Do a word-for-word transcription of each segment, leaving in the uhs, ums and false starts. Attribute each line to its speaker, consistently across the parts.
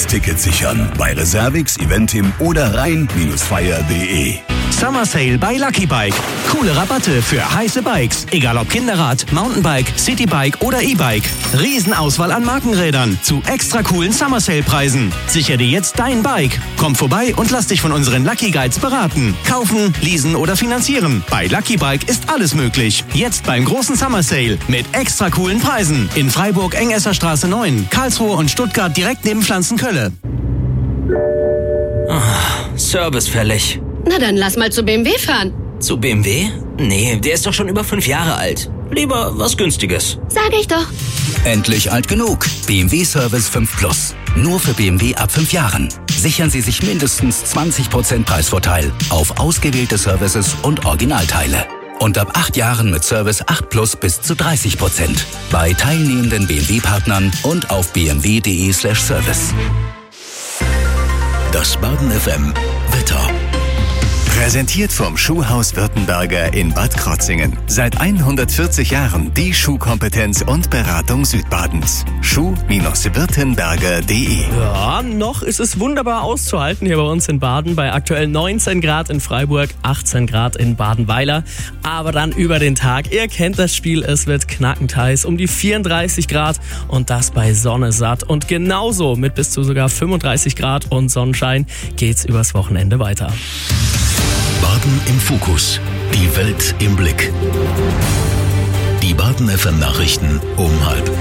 Speaker 1: Tickets sichern bei Reservix, Eventim oder rhein Feier punkt de.
Speaker 2: Summer Sale bei Lucky Bike. Coole Rabatte für heiße Bikes. Egal ob Kinderrad, Mountainbike, Citybike oder E-Bike. Riesenauswahl an Markenrädern zu extra coolen Summer Sale Preisen. Sicher dir jetzt dein Bike. Komm vorbei und lass dich von unseren Lucky Guides beraten. Kaufen, leasen oder finanzieren. Bei Lucky Bike ist alles möglich. Jetzt beim großen Summer Sale mit extra coolen Preisen. In Freiburg Engesser Straße neun, Karlsruhe und Stuttgart direkt neben Pflanzenkölle.
Speaker 3: Oh, Service fällig.
Speaker 4: Na dann lass mal zu B M W fahren.
Speaker 3: Zu B M W? Nee, der ist doch schon über fünf Jahre alt. Lieber was Günstiges.
Speaker 4: Sag ich doch.
Speaker 1: Endlich alt genug. B M W Service fünf Plus. Nur für B M W ab fünf Jahren. Sichern Sie sich mindestens zwanzig Prozent Preisvorteil auf ausgewählte Services und Originalteile. Und ab acht Jahren mit Service acht Plus bis zu dreißig Prozent. Bei teilnehmenden B M W-Partnern und auf b m w punkt de slash service. Das Baden F M Wetter.
Speaker 5: Präsentiert vom Schuhhaus Württemberger in Bad Krotzingen. Seit hundertvierzig Jahren die Schuhkompetenz und Beratung Südbadens. Schuh-württemberger punkt de.
Speaker 6: Ja, noch ist es wunderbar auszuhalten hier bei uns in Baden. Bei aktuell neunzehn Grad in Freiburg, achtzehn Grad in Badenweiler. Aber dann über den Tag, ihr kennt das Spiel, es wird knackend heiß, um die vierunddreißig Grad und das bei Sonne satt. Und genauso mit bis zu sogar fünfunddreißig Grad und Sonnenschein geht's übers Wochenende weiter.
Speaker 1: Baden im Fokus. Die Welt im Blick. Die Baden F M Nachrichten um halb.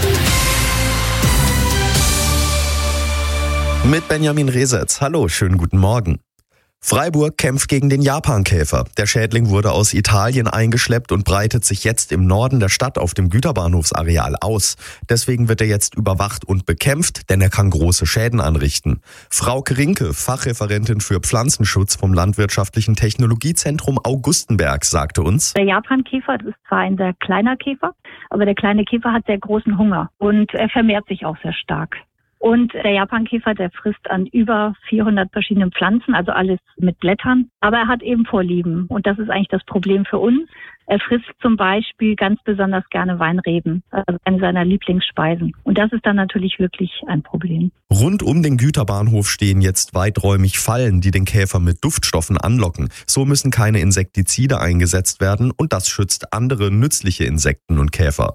Speaker 7: Mit Benjamin Resetz. Hallo, schönen guten Morgen. Freiburg kämpft gegen den Japankäfer. Der Schädling wurde aus Italien eingeschleppt und breitet sich jetzt im Norden der Stadt auf dem Güterbahnhofsareal aus. Deswegen wird er jetzt überwacht und bekämpft, denn er kann große Schäden anrichten. Frauke Rinke, Fachreferentin für Pflanzenschutz vom Landwirtschaftlichen Technologiezentrum Augustenberg, sagte uns:
Speaker 8: Der Japankäfer, das ist zwar ein sehr kleiner Käfer, aber der kleine Käfer hat sehr großen Hunger und er vermehrt sich auch sehr stark. Und der Japankäfer, der frisst an über vierhundert verschiedenen Pflanzen, also alles mit Blättern. Aber er hat eben Vorlieben. Und das ist eigentlich das Problem für uns. Er frisst zum Beispiel ganz besonders gerne Weinreben, also eine seiner Lieblingsspeisen. Und das ist dann natürlich wirklich ein Problem.
Speaker 7: Rund um den Güterbahnhof stehen jetzt weiträumig Fallen, die den Käfer mit Duftstoffen anlocken. So müssen keine Insektizide eingesetzt werden und das schützt andere nützliche Insekten und Käfer.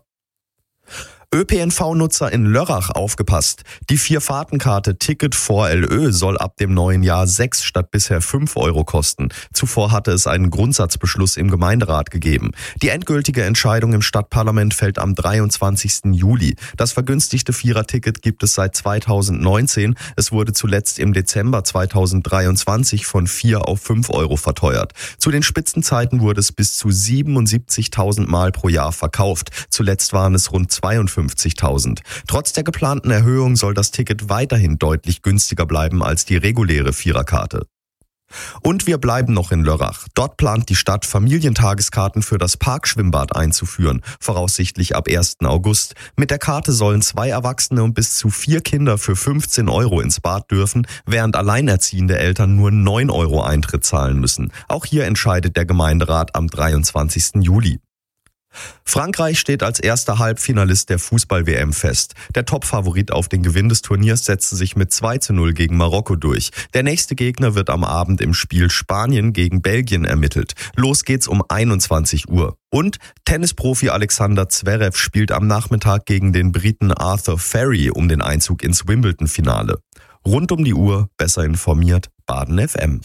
Speaker 7: Ö P N V-Nutzer in Lörrach aufgepasst. Die Vier-Fahrtenkarte Ticket vor L Ö soll ab dem neuen Jahr sechs statt bisher fünf Euro kosten. Zuvor hatte es einen Grundsatzbeschluss im Gemeinderat gegeben. Die endgültige Entscheidung im Stadtparlament fällt am dreiundzwanzigsten Juli. Das vergünstigte Vierer-Ticket gibt es seit zweitausendneunzehn. Es wurde zuletzt im Dezember zweitausenddreiundzwanzig von vier auf fünf Euro verteuert. Zu den Spitzenzeiten wurde es bis zu siebenundsiebzigtausend Mal pro Jahr verkauft. Zuletzt waren es rund zweiundfünfzigtausend. Trotz der geplanten Erhöhung soll das Ticket weiterhin deutlich günstiger bleiben als die reguläre Viererkarte. Und wir bleiben noch in Lörrach. Dort plant die Stadt, Familientageskarten für das Parkschwimmbad einzuführen, voraussichtlich ab ersten August. Mit der Karte sollen zwei Erwachsene und bis zu vier Kinder für fünfzehn Euro ins Bad dürfen, während alleinerziehende Eltern nur neun Euro Eintritt zahlen müssen. Auch hier entscheidet der Gemeinderat am dreiundzwanzigsten Juli. Frankreich steht als erster Halbfinalist der Fußball-W M fest. Der Topfavorit auf den Gewinn des Turniers setzte sich mit zwei zu null gegen Marokko durch. Der nächste Gegner wird am Abend im Spiel Spanien gegen Belgien ermittelt. Los geht's um einundzwanzig Uhr. Und Tennisprofi Alexander Zverev spielt am Nachmittag gegen den Briten Arthur Ferry um den Einzug ins Wimbledon-Finale. Rund um die Uhr, besser informiert, Baden F M.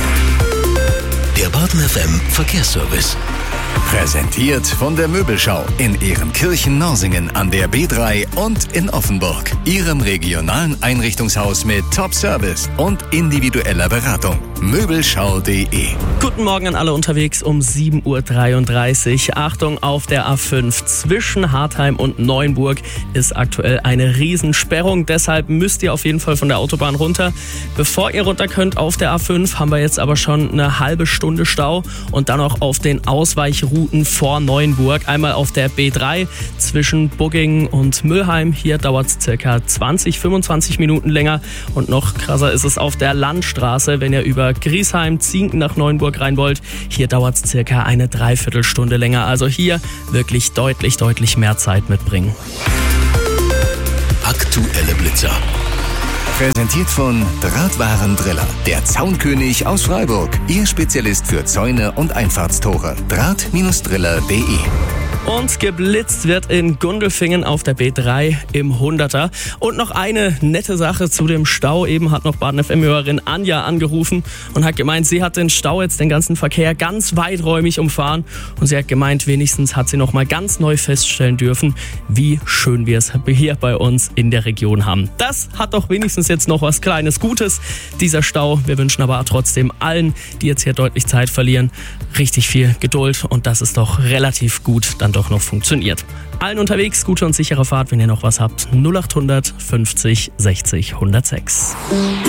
Speaker 1: Der Baden F M Verkehrsservice.
Speaker 5: Präsentiert von der Möbelschau in Ehrenkirchen-Norsingen an der B drei und in Offenburg. Ihrem regionalen Einrichtungshaus mit Top-Service und individueller Beratung. Möbelschau punkt de.
Speaker 6: Guten Morgen an alle unterwegs um sieben Uhr dreiunddreißig. Achtung, auf der A fünf zwischen Hartheim und Neuenburg ist aktuell eine Riesensperrung. Deshalb müsst ihr auf jeden Fall von der Autobahn runter. Bevor ihr runter könnt auf der A fünf, haben wir jetzt aber schon eine halbe Stunde Stau und dann noch auf den Ausweichrouten vor Neuenburg. Einmal auf der B drei zwischen Buggingen und Müllheim. Hier dauert es circa zwanzig, fünfundzwanzig Minuten länger. Und noch krasser ist es auf der Landstraße, wenn ihr über Griesheim, Zinken nach Neuenburg rein wollt. Hier dauert es circa eine Dreiviertelstunde länger. Also hier wirklich deutlich, deutlich mehr Zeit mitbringen.
Speaker 1: Aktuelle Blitzer.
Speaker 5: Präsentiert von Drahtwarendriller, der Zaunkönig aus Freiburg. Ihr Spezialist für Zäune und Einfahrtstore. Draht Driller punkt de.
Speaker 6: Und geblitzt wird in Gundelfingen auf der B drei im Hunderter. Und noch eine nette Sache zu dem Stau. Eben hat noch Baden F M-Hörerin Anja angerufen und hat gemeint, sie hat den Stau jetzt, den ganzen Verkehr, ganz weiträumig umfahren. Und sie hat gemeint, wenigstens hat sie noch mal ganz neu feststellen dürfen, wie schön wir es hier bei uns in der Region haben. Das hat doch wenigstens jetzt noch was Kleines Gutes, dieser Stau. Wir wünschen aber trotzdem allen, die jetzt hier deutlich Zeit verlieren, richtig viel Geduld. Und das ist doch relativ gut dann doch noch funktioniert. Allen unterwegs, gute und sichere Fahrt, wenn ihr noch was habt. null acht hundert fünfzig sechzig hundertsechs.